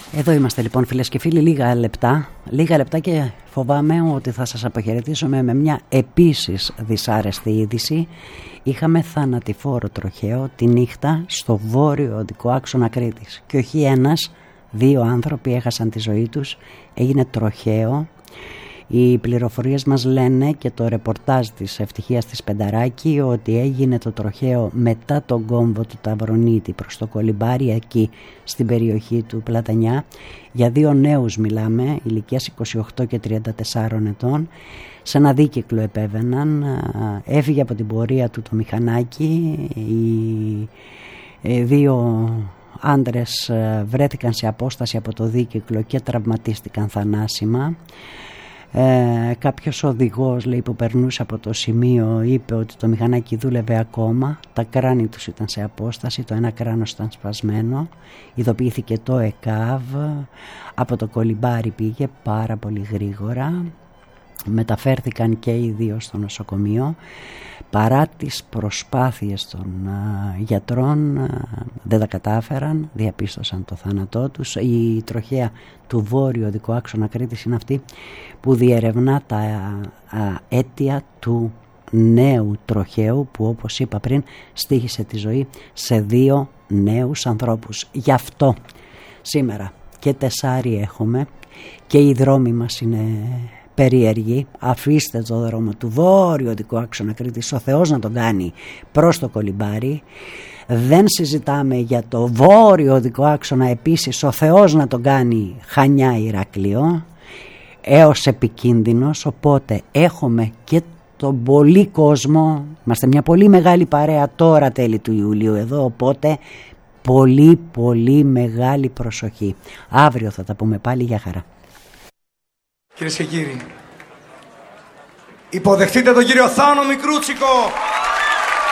Εδώ είμαστε λοιπόν, φίλες και φίλοι, λίγα λεπτά και φοβάμαι ότι θα σας αποχαιρετήσουμε με μια επίσης δυσάρεστη είδηση. Είχαμε θανατηφόρο τροχαίο τη νύχτα στο βόρειο οδικό άξονα Κρήτης και όχι ένας, 2 άνθρωποι έχασαν τη ζωή τους, έγινε τροχαίο. Οι πληροφορίες μας λένε και το ρεπορτάζ της Ευτυχίας της Πενταράκη ότι έγινε το τροχαίο μετά τον κόμβο του Ταυρονίτη προς το Κολυμπάρι, εκεί στην περιοχή του Πλατανιά. Για 2 νέους μιλάμε, ηλικίας 28 και 34 ετών. Σε ένα δίκυκλο επέβαιναν, έφυγε από την πορεία του το μηχανάκι. Οι 2 άντρες βρέθηκαν σε απόσταση από το δίκυκλο και τραυματίστηκαν θανάσιμα. Κάποιος οδηγός, λέει, που περνούσε από το σημείο είπε ότι το μηχανάκι δούλευε ακόμα, τα κράνη τους ήταν σε απόσταση, το ένα κράνος ήταν σπασμένο. Ειδοποιήθηκε το ΕΚΑΒ, από το Κολυμπάρι πήγε πάρα πολύ γρήγορα, μεταφέρθηκαν και οι 2 στο νοσοκομείο. Παρά τις προσπάθειες των γιατρών δεν τα κατάφεραν, διαπίστωσαν το θάνατό τους. Η τροχαία του βόρειου οδικού άξονα Κρήτης είναι αυτή που διερευνά τα αίτια του νέου τροχαίου που, όπως είπα πριν, στοίχησε τη ζωή σε 2 νέους ανθρώπους. Γι' αυτό σήμερα και 4 έχουμε και οι δρόμοι μας είναι περίεργοι. Αφήστε το δρόμο του βόρειου οδικού άξονα Κρήτης, ο Θεός να τον κάνει, προς το Κολυμπάρι. Δεν συζητάμε για το βόρειο οδικό άξονα, επίσης ο Θεός να τον κάνει Χανιά Ηράκλειο, έως επικίνδυνος. Οπότε έχουμε και τον πολύ κόσμο, είμαστε μια πολύ μεγάλη παρέα τώρα τέλη του Ιουλίου εδώ, οπότε πολύ μεγάλη προσοχή. Αύριο θα τα πούμε πάλι, για χαρά. Κυρίες και κύριοι, υποδεχτείτε τον κύριο Θάνο Μικρούτσικο.